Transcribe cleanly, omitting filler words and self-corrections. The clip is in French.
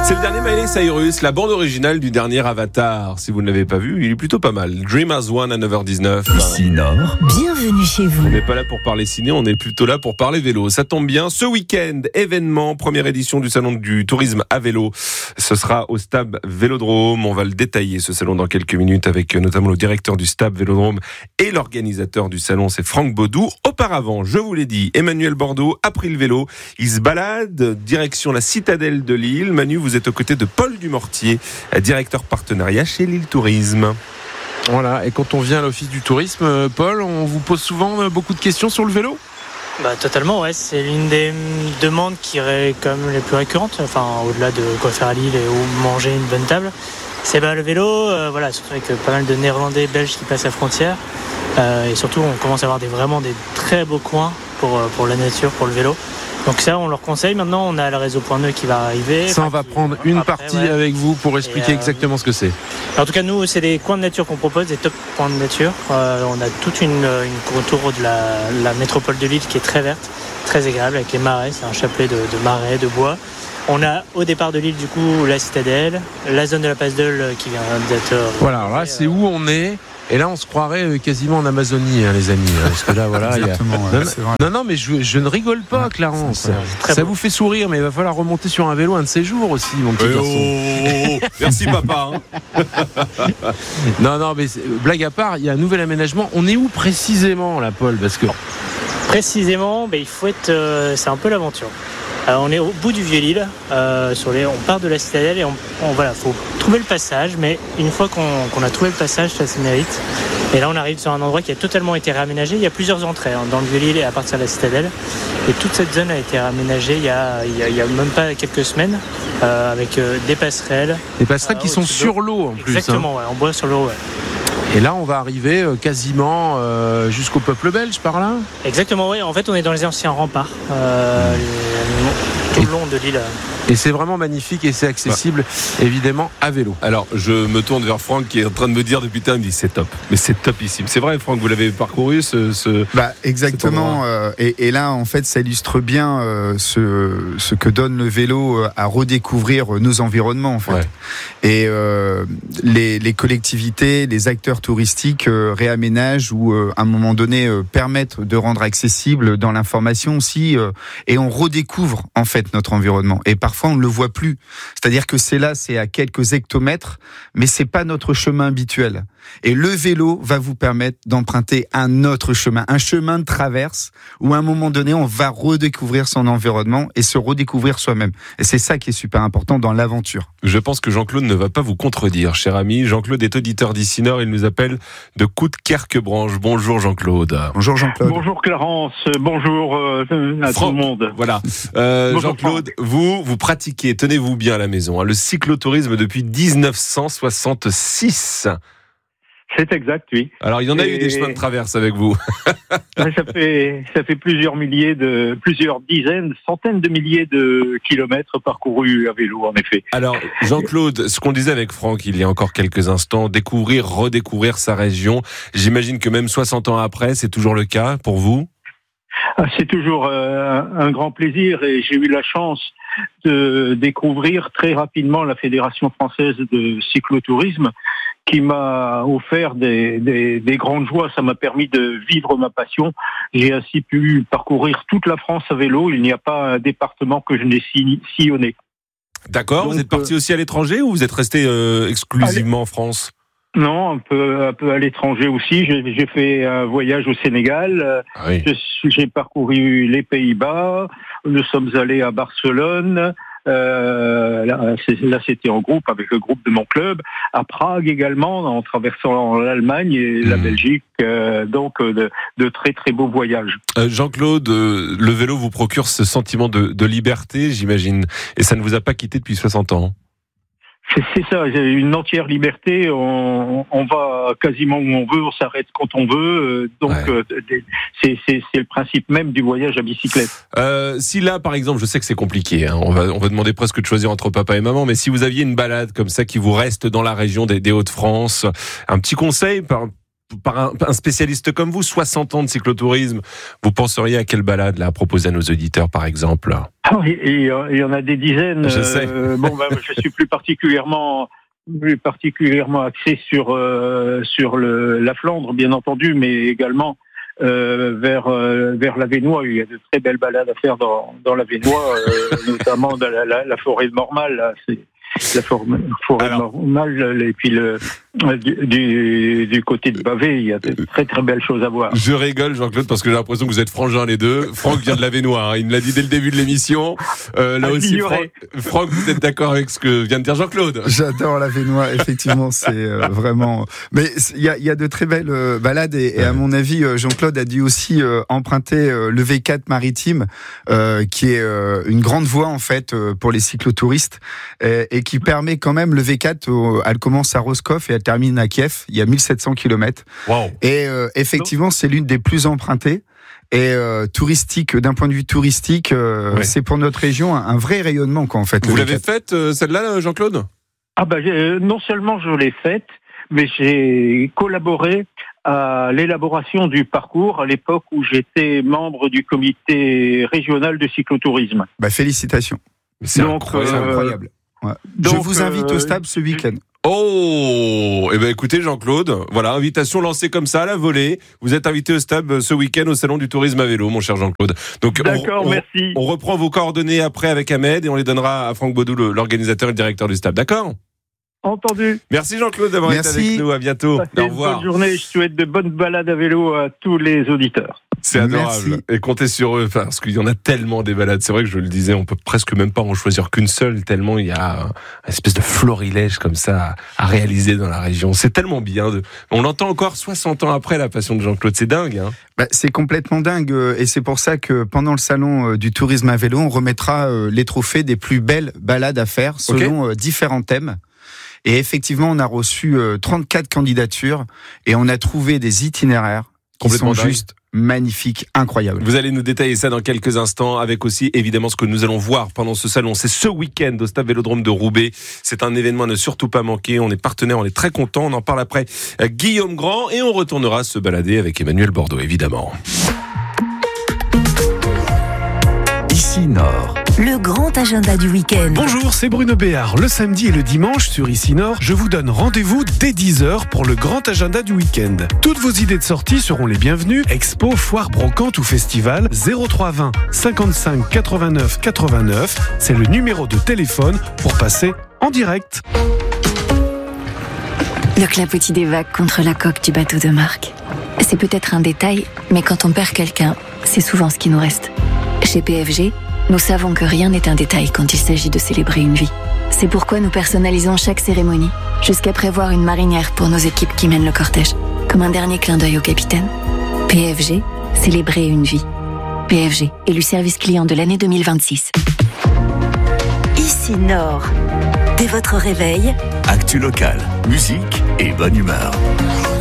C'est le dernier Miley Cyrus, la bande originale du dernier Avatar. Si vous ne l'avez pas vu, il est plutôt pas mal. Dream as One à 9h19. Ici Nord. Bienvenue chez vous. On n'est pas là pour parler ciné, on est plutôt là pour parler vélo. Ça tombe bien, ce week-end, événement, première édition du salon du tourisme à vélo. Ce sera au Stab Vélodrome. On va le détailler, ce salon, dans quelques minutes, avec notamment le directeur du Stab Vélodrome et l'organisateur du salon, c'est Franck Baudou. Auparavant, je vous l'ai dit, Emmanuel Bordeaux a pris le vélo. Il se balade direction la citadelle de Lille. Manu, vous êtes aux côtés de Paul Dumortier, directeur partenariat chez Lille Tourisme. Voilà, et quand on vient à l'office du tourisme, Paul, on vous pose souvent beaucoup de questions sur le vélo ? Totalement, ouais. C'est l'une des demandes qui est quand même les plus récurrentes, enfin au-delà de quoi faire à Lille et où manger une bonne table. C'est le vélo, surtout avec pas mal de Néerlandais, Belges qui passent la frontière. Et surtout, on commence à avoir vraiment des très beaux coins pour la nature, pour le vélo. Donc ça, on leur conseille. Maintenant, on a le réseau Point Neu qui va arriver. Ça, on va prendre une partie avec vous pour expliquer exactement ce que c'est. En tout cas, nous, c'est des coins de nature qu'on propose, des top points de nature. On a toute une contour de la métropole de Lille qui est très verte, très agréable, avec les marais. C'est un chapelet de marais, de bois. On a au départ de Lille, du coup, la citadelle, la zone de la Passe d'Eule qui vient d'être... Voilà, alors là, c'est où on est. Et là, on se croirait quasiment en Amazonie, les amis. Parce que là, voilà. Non, mais je ne rigole pas, Clarence. Ça vous fait sourire, mais il va falloir remonter sur un vélo un de ces jours aussi, mon petit garçon. Merci, papa. Non, mais blague à part, il y a un nouvel aménagement. On est où précisément, là, Paul ? Parce que... Précisément, il faut être... c'est un peu l'aventure. On est au bout du Vieux-Lille, on part de la citadelle et faut trouver le passage, mais une fois qu'on a trouvé le passage, ça se mérite. Et là, on arrive sur un endroit qui a totalement été réaménagé. Il y a plusieurs entrées dans le Vieux-Lille et à partir de la citadelle. Et toute cette zone a été réaménagée il y a même pas quelques semaines, avec des passerelles. Des passerelles qui sont sur l'eau en plus. Exactement, en bois sur l'eau, Et là, on va arriver quasiment jusqu'au peuple belge par là ? Exactement, oui. En fait, on est dans les anciens remparts, tout le long de l'île. Et c'est vraiment magnifique et c'est accessible, évidemment, à vélo. Alors, je me tourne vers Franck qui est en train de me dire depuis tard, il me dit c'est top. Mais c'est topissime. C'est vrai, Franck, vous l'avez parcouru exactement. Et là, en fait, ça illustre bien ce que donne le vélo à redécouvrir nos environnements, en fait. Ouais. Et les collectivités, les acteurs touristiques réaménagent ou, à un moment donné, permettent de rendre accessible dans l'information aussi. Et on redécouvre, en fait, notre environnement. Et parfois, on ne le voit plus. C'est-à-dire que c'est à quelques hectomètres, mais c'est pas notre chemin habituel. Et le vélo va vous permettre d'emprunter un autre chemin, un chemin de traverse où à un moment donné, on va redécouvrir son environnement et se redécouvrir soi-même. Et c'est ça qui est super important dans l'aventure. Je pense que Jean-Claude ne va pas vous contredire, cher ami. Jean-Claude est auditeur d'ici Nord, il nous appelle de Coude-Querquebranche. Bonjour Jean-Claude. Bonjour Jean-Claude. Bonjour Clarence, bonjour à tout le monde. Voilà. Jean-Claude, vous pratiquez, tenez-vous bien à la maison, le cyclotourisme depuis 1966. C'est exact, oui. Alors, il y en a eu des chemins de traverse avec vous. Ça fait plusieurs dizaines, centaines de milliers de kilomètres parcourus à vélo, en effet. Alors, Jean-Claude, ce qu'on disait avec Franck il y a encore quelques instants, redécouvrir sa région. J'imagine que même 60 ans après, c'est toujours le cas pour vous ? C'est toujours un grand plaisir et j'ai eu la chance de découvrir très rapidement la Fédération française de cyclotourisme qui m'a offert des grandes joies. Ça m'a permis de vivre ma passion. J'ai ainsi pu parcourir toute la France à vélo. Il n'y a pas un département que je n'ai sillonné. D'accord. Donc, vous êtes parti aussi à l'étranger ou vous êtes resté exclusivement en France ? Non, un peu à l'étranger aussi. J'ai fait un voyage au Sénégal. Oui. J'ai parcouru les Pays-Bas. Nous sommes allés à Barcelone. Là, c'était en groupe avec le groupe de mon club. À Prague également, en traversant l'Allemagne et la Belgique. Donc, de très très beaux voyages. Jean-Claude, le vélo vous procure ce sentiment de liberté, j'imagine, et ça ne vous a pas quitté depuis 60 ans. C'est ça, j'ai une entière liberté, on va quasiment où on veut, on s'arrête quand on veut, c'est le principe même du voyage à bicyclette. Si là, par exemple, je sais que c'est compliqué, on va demander presque de choisir entre papa et maman, mais si vous aviez une balade comme ça qui vous reste dans la région des Hauts-de-France, un petit conseil par un spécialiste comme vous, 60 ans de cyclotourisme, vous penseriez à quelle balade là, à proposer à nos auditeurs, par exemple? Il y en a des dizaines. Je sais. Je suis plus particulièrement axé sur la Flandre, bien entendu, mais également vers l'Avesnois. Il y a de très belles balades à faire dans l'Avesnois, notamment dans la forêt de Mormal. Là, c'est la forêt de Mormal, et puis du côté de Bavet, il y a de très très belles choses à voir. Je rigole, Jean-Claude, parce que j'ai l'impression que vous êtes frangins les deux. Franck vient de l'Avesnois, il me l'a dit dès le début de l'émission. Là aussi, Franck, vous êtes d'accord avec ce que vient de dire Jean-Claude? J'adore l'Avesnois, effectivement, c'est vraiment. Mais il y a de très belles balades, et à mon avis, Jean-Claude a dû aussi emprunter le V4 maritime, qui est une grande voie en fait pour les cyclotouristes, et qui permet quand même, le V4, elle commence à Roscoff et elle termine à Kiev. Il y a 1700 km. Wow. Et effectivement, c'est l'une des plus empruntées. Et touristique, d'un point de vue touristique, c'est pour notre région un vrai rayonnement, quoi, en fait. Vous l'avez faite, celle-là, Jean-Claude? Non seulement je l'ai faite, mais j'ai collaboré à l'élaboration du parcours à l'époque où j'étais membre du comité régional de cyclotourisme. Félicitations. C'est incroyable. Ouais. Donc, je vous invite au stade ce week-end. Oh, écoutez Jean-Claude, voilà, invitation lancée comme ça à la volée. Vous êtes invité au STAB ce week-end au salon du tourisme à vélo, mon cher Jean-Claude. Donc d'accord, merci. On reprend vos coordonnées après avec Ahmed et on les donnera à Franck Baudou, l'organisateur et le directeur du STAB. D'accord? Entendu. Merci Jean-Claude d'avoir été avec nous. À bientôt. Au revoir. Bonne journée. Je souhaite de bonnes balades à vélo à tous les auditeurs. C'est adorable. Merci. Et comptez sur eux, parce qu'il y en a tellement des balades. C'est vrai que je le disais, on peut presque même pas en choisir qu'une seule, tellement il y a une espèce de florilège comme ça à réaliser dans la région. C'est tellement bien. On l'entend encore 60 ans après, la passion de Jean-Claude. C'est dingue, hein. C'est complètement dingue, et c'est pour ça que pendant le salon du tourisme à vélo, on remettra les trophées des plus belles balades à faire selon différents thèmes. Et effectivement, on a reçu 34 candidatures et on a trouvé des itinéraires qui sont juste magnifiques, incroyables. Vous allez nous détailler ça dans quelques instants, avec aussi évidemment ce que nous allons voir pendant ce salon. C'est ce week-end au Stade Vélodrome de Roubaix. C'est un événement à ne surtout pas manquer. On est partenaire, on est très content. On en parle après Guillaume Grand et on retournera se balader avec Emmanuel Bordeaux, évidemment. Ici Nord. Le grand agenda du week-end. Bonjour, c'est Bruno Béard. Le samedi et le dimanche sur Ici Nord, je vous donne rendez-vous dès 10h pour le grand agenda du week-end. Toutes vos idées de sortie seront les bienvenues. Expo, foire, brocante ou festival. 0320 55 89 89. C'est le numéro de téléphone pour passer en direct. Le clapotis des vagues contre la coque du bateau de Marc. C'est peut-être un détail, mais quand on perd quelqu'un, c'est souvent ce qui nous reste. Chez PFG, nous savons que rien n'est un détail quand il s'agit de célébrer une vie. C'est pourquoi nous personnalisons chaque cérémonie, jusqu'à prévoir une marinière pour nos équipes qui mènent le cortège, comme un dernier clin d'œil au capitaine. PFG, célébrer une vie. PFG, élu service client de l'année 2026. Ici Nord. Dès votre réveil, actu local, musique et bonne humeur.